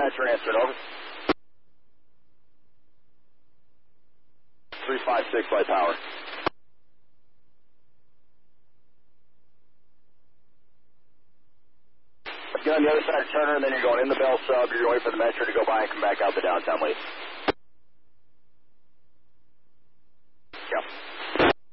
Metro answering, over. 356 Light Tower. Get on the other side of Turner, and then you're going in the Bell sub. You're going for the Metro to go by and come back out the downtown lane.